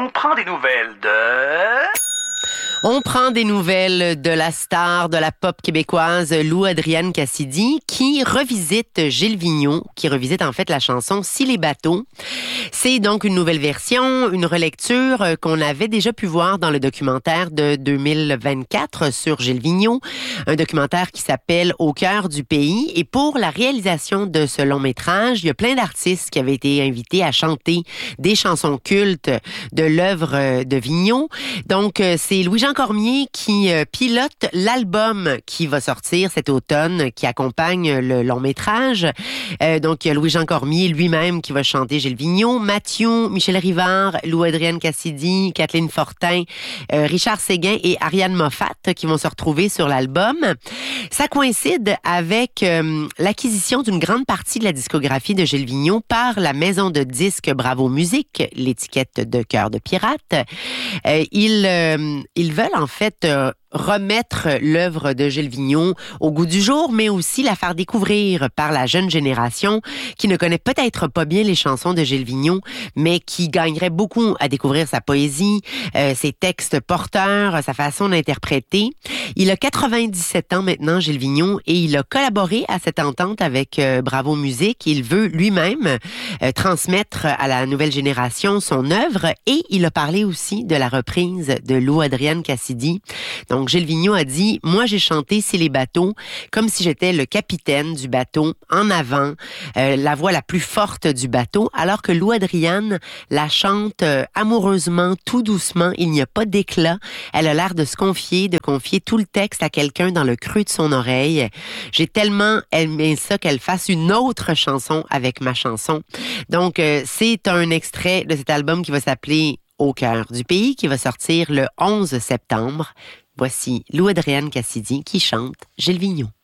On prend des nouvelles de... On prend des nouvelles de la star de la pop québécoise Lou Adrienne Cassidy qui revisite Gilles Vigneault, qui revisite en fait la chanson Si les bateaux. C'est donc une nouvelle version, une relecture qu'on avait déjà pu voir dans le documentaire de 2024 sur Gilles Vigneault, un documentaire qui s'appelle Au cœur du pays. Et pour la réalisation de ce long métrage, il y a plein d'artistes qui avaient été invités à chanter des chansons cultes de l'œuvre de Vigneault. Donc, c'est Louis-Jean Cormier qui pilote l'album qui va sortir cet automne, qui accompagne le long métrage. Donc, il y a Louis-Jean Cormier lui-même qui va chanter Gilles Vigneault, Mathieu, Michel Rivard, Lou Adrienne Cassidy, Kathleen Fortin, Richard Séguin et Ariane Moffat qui vont se retrouver sur l'album. Ça coïncide avec l'acquisition d'une grande partie de la discographie de Gilles Vigneault par la maison de disques Bravo Musique, l'étiquette de Cœur de Pirate. Ils veulent en fait remettre l'œuvre de Gilles Vigneault au goût du jour, mais aussi la faire découvrir par la jeune génération qui ne connaît peut-être pas bien les chansons de Gilles Vigneault, mais qui gagnerait beaucoup à découvrir sa poésie, ses textes porteurs, sa façon d'interpréter. Il a 97 ans maintenant, Gilles Vigneault, et il a collaboré à cette entente avec Bravo Musique. Il veut lui-même transmettre à la nouvelle génération son œuvre et il a parlé aussi de la reprise de Lou Adrienne Cassidy. Donc, Gilles Vigneault a dit « Moi, j'ai chanté C'est les bateaux comme si j'étais le capitaine du bateau, en avant, la voix la plus forte du bateau, alors que Lou Adrienne la chante amoureusement, tout doucement, il n'y a pas d'éclat. Elle a l'air de se confier, de confier tout le texte à quelqu'un dans le creux de son oreille. J'ai tellement aimé ça qu'elle fasse une autre chanson avec ma chanson. » Donc, c'est un extrait de cet album qui va s'appeler Au cœur du pays, qui va sortir le 11 septembre. Voici Lou Adrienne Cassidy qui chante Gilles Vigneault.